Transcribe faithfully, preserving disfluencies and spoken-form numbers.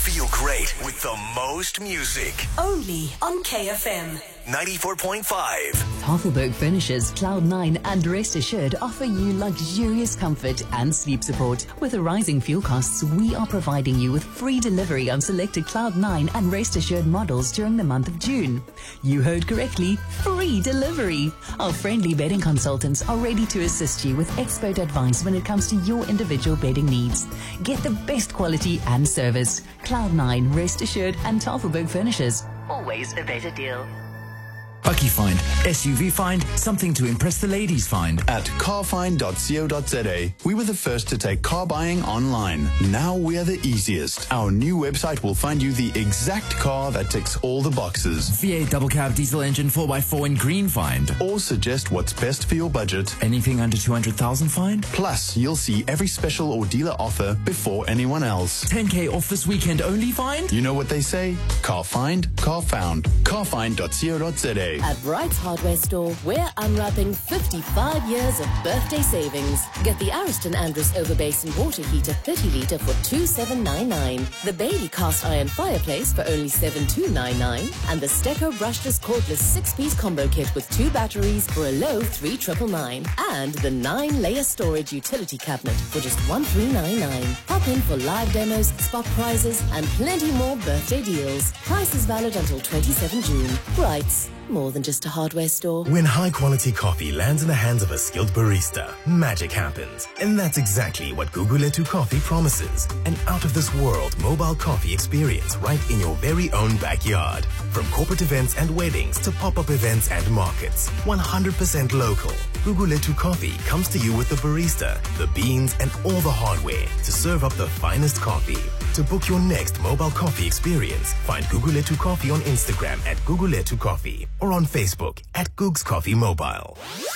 Feel great with the most music. Only on K F M. ninety-four point five. Tafelberg Furnishers, Cloud nine and Rest Assured offer you luxurious comfort and sleep support. With the rising fuel costs, we are providing you with free delivery on selected Cloud nine and Rest Assured models during the month of June. You heard correctly, free delivery. Our friendly bedding consultants are ready to assist you with expert advice when it comes to your individual bedding needs. Get the best quality and service. Cloud nine, Rest Assured and Tafelberg Furnishers. Always a better deal. Bucky Find, S U V Find, something to impress the ladies find. At carfind dot co dot za, we were the first to take car buying online. Now we are the easiest. Our new website will find you the exact car that ticks all the boxes. V eight double cab diesel engine four by four in green find. Or suggest what's best for your budget. Anything under two hundred thousand find. Plus, you'll see every special or dealer offer before anyone else. ten K off this weekend only find. You know what they say? Car find, car found. carfind dot co dot za. At Wright's Hardware Store, we're unwrapping fifty-five years of birthday savings. Get the Ariston Andrus Overbasin water heater thirty litre for two thousand seven hundred ninety-nine, the Bailey cast iron fireplace for only seven thousand two hundred ninety-nine, and the Steco brushless cordless six-piece combo kit with two batteries for a low three thousand nine hundred ninety-nine, and the nine-layer storage utility cabinet for just one thousand three hundred ninety-nine. Pop in for live demos, spot prizes, and plenty more birthday deals. Price is valid until twenty-seventh of June. Wright's. More than just a hardware store. When high-quality coffee lands in the hands of a skilled barista, magic happens. And that's exactly what Guguletu Coffee promises. An out-of-this-world mobile coffee experience right in your very own backyard. From corporate events and weddings to pop-up events and markets. one hundred percent local. Guguletu Coffee comes to you with the barista, the beans, and all the hardware to serve up the finest coffee. To book your next mobile coffee experience, find Guguletu Coffee on Instagram at Guguletu Coffee or on Facebook at Googs Coffee Mobile.